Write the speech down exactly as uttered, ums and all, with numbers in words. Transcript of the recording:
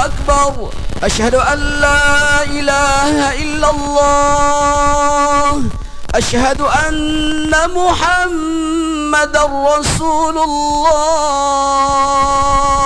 أكبر. أشهد أن لا إله إلا الله. أشهد أن محمد رسول الله.